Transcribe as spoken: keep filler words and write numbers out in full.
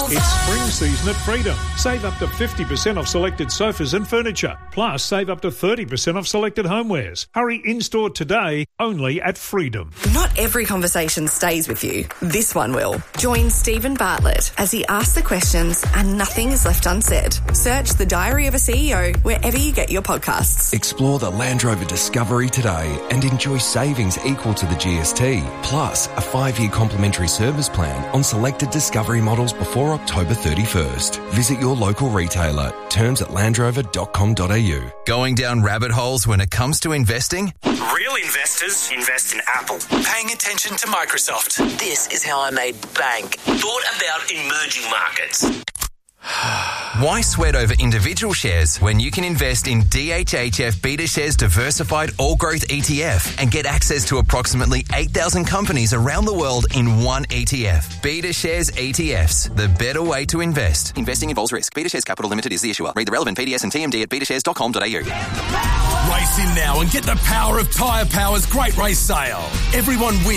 It's spring season at Freedom. Save up to fifty percent off selected sofas and furniture. Plus, save up to thirty percent off selected homewares. Hurry in-store today, only at Freedom. Not every conversation stays with you. This one will. Join Stephen Bartlett as he asks the questions and nothing is left unsaid. Search The Diary of a C E O wherever you get your podcasts. Explore the Land Rover Discovery today and enjoy savings equal to the G S T, plus a five-year complimentary service plan on selected Discovery models before October thirty-first. Visit your local retailer. Terms at land rover dot com dot a u. Going down rabbit holes when it comes to investing? Real investors invest in Apple. Paying attention to Microsoft. This is how I made bank. Thought about emerging markets. Why sweat over individual shares when you can invest in D H H F BetaShares Diversified All Growth E T F and get access to approximately eight thousand companies around the world in one E T F? BetaShares E T Fs, the better way to invest. Investing involves risk. BetaShares Capital Limited is the issuer. Read the relevant P D S and T M D at beta shares dot com dot a u. Race in now and get the power of Tyre Power's Great Race Sale. Everyone wins.